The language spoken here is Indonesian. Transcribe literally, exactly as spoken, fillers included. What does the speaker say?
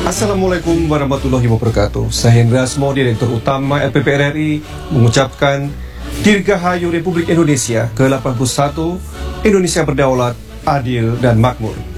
Assalamualaikum warahmatullahi wabarakatuh. Saya Hendra Asmo, Direktur Utama L P P R R I, mengucapkan Dirgahayu Republik Indonesia ke delapan puluh satu, Indonesia berdaulat, adil, dan makmur.